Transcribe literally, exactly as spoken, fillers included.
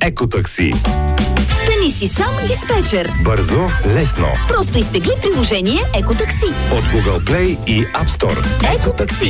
Екотакси. Стани си сам диспетчер. Бързо, лесно. Просто изтегли приложение Екотакси. От Google Play и App Store. Екотакси.